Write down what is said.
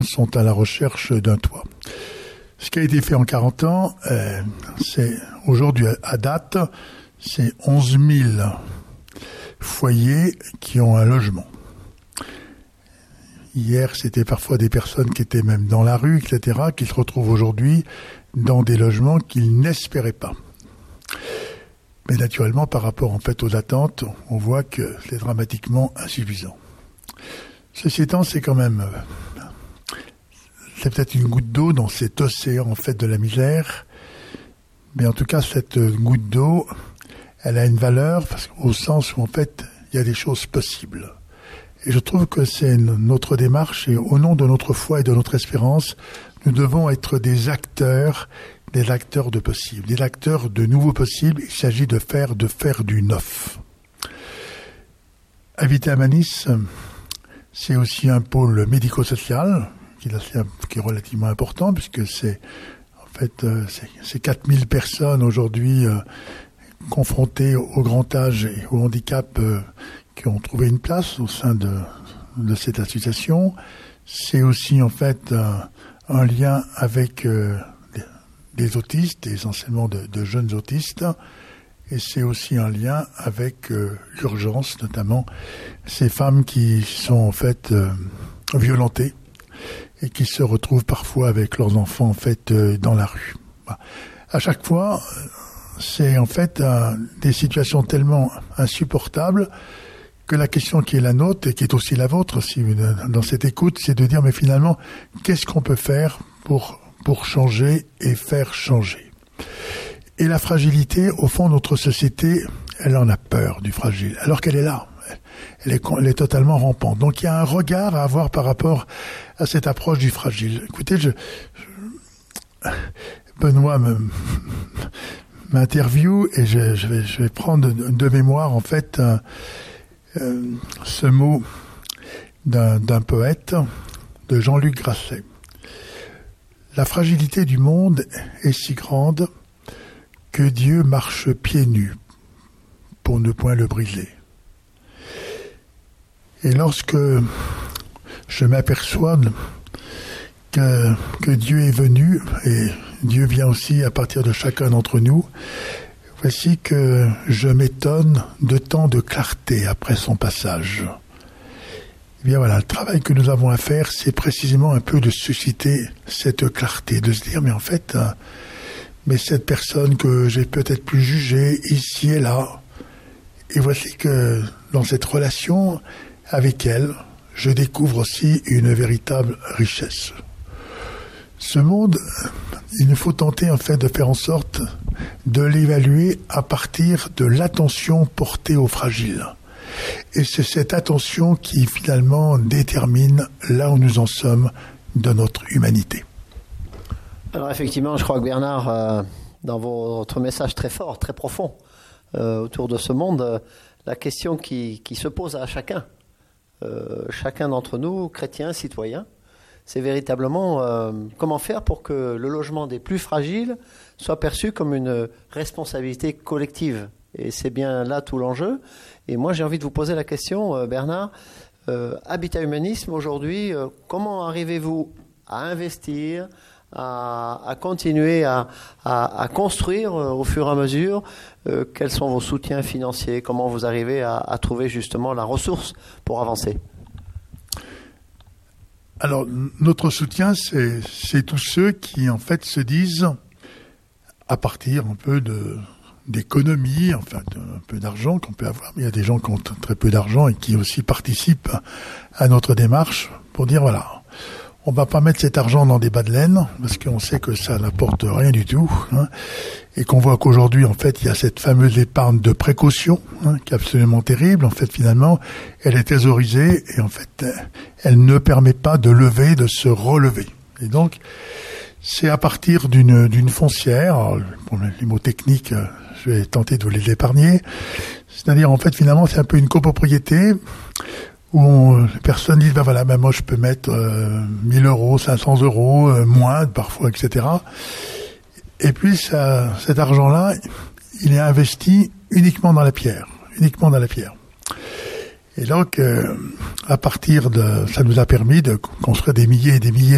sont à la recherche d'un toit. Ce qui a été fait en 40 ans, c'est aujourd'hui à date, c'est 11 000 foyers qui ont un logement. Hier, c'était parfois des personnes qui étaient même dans la rue, etc., qui se retrouvent aujourd'hui dans des logements qu'ils n'espéraient pas. Mais naturellement, par rapport en fait aux attentes, on voit que c'est dramatiquement insuffisant. Ceci étant, c'est quand même, c'est peut-être une goutte d'eau dans cet océan en fait de la misère. Mais en tout cas, cette goutte d'eau, elle a une valeur au sens où en fait, il y a des choses possibles. Et je trouve que c'est notre démarche et au nom de notre foi et de notre espérance, nous devons être des acteurs de possible, des acteurs de nouveaux possibles. Il s'agit de faire du neuf. Habitat Humanis, c'est aussi un pôle médico-social qui est relativement important puisque c'est 4000 personnes aujourd'hui confrontées au grand âge et au handicap qui ont trouvé une place au sein de cette association. C'est aussi en fait un lien avec des autistes, essentiellement de jeunes autistes, et c'est aussi un lien avec l'urgence, notamment ces femmes qui sont en fait violentées et qui se retrouvent parfois avec leurs enfants en fait dans la rue. À chaque fois, c'est en fait des situations tellement insupportables que la question qui est la nôtre et qui est aussi la vôtre aussi dans cette écoute, c'est de dire mais finalement, qu'est-ce qu'on peut faire pour changer et faire changer. Et la fragilité, au fond, notre société, elle en a peur du fragile, alors qu'elle est là. Elle est totalement rampante. Donc il y a un regard à avoir par rapport à cette approche du fragile. Écoutez, Benoît m'interviewe et je vais prendre de mémoire en fait ce mot d'un poète, de Jean-Luc Grasset. La fragilité du monde est si grande que Dieu marche pieds nus pour ne point le briser. Et lorsque je m'aperçois que Dieu est venu, et Dieu vient aussi à partir de chacun d'entre nous, voici que je m'étonne de tant de clarté après son passage. Eh bien voilà, le travail que nous avons à faire, c'est précisément un peu de susciter cette clarté, de se dire, mais en fait, mais cette personne que j'ai peut-être plus jugée, ici et là, et voici que dans cette relation avec elle, je découvre aussi une véritable richesse. Ce monde, il nous faut tenter en fait de faire en sorte de l'évaluer à partir de l'attention portée aux fragiles. Et c'est cette attention qui finalement détermine là où nous en sommes dans notre humanité. Alors effectivement, je crois que Bernard, dans votre message très fort, très profond autour de ce monde, la question qui se pose à chacun d'entre nous, chrétiens, citoyens, c'est véritablement comment faire pour que le logement des plus fragiles soit perçu comme une responsabilité collective. Et c'est bien là tout l'enjeu. Et moi, j'ai envie de vous poser la question, Bernard, Habitat Humanisme, aujourd'hui, comment arrivez-vous à investir, à continuer à construire au fur et à mesure? Quels sont vos soutiens financiers? Comment vous arrivez à trouver justement la ressource pour avancer? Alors, notre soutien, c'est tous ceux qui, en fait, se disent, à partir un peu d'économie, enfin, un peu d'argent qu'on peut avoir, mais il y a des gens qui ont très peu d'argent et qui aussi participent à notre démarche pour dire, voilà, on va pas mettre cet argent dans des bas de laine, parce qu'on sait que ça n'apporte rien du tout, hein, et qu'on voit qu'aujourd'hui, en fait, il y a cette fameuse épargne de précaution, hein, qui est absolument terrible. En fait, finalement, elle est thésaurisée, et en fait, elle ne permet pas de se relever. Et donc, c'est à partir d'une foncière, alors, pour les mots techniques, je vais tenter de vous les épargner, c'est-à-dire, en fait, finalement, c'est un peu une copropriété, où les personnes disent, moi je peux mettre 1000 euros, 500 euros, moins parfois, etc. Et puis cet argent-là, il est investi uniquement dans la pierre. Et donc, à partir ça nous a permis de construire des milliers et des milliers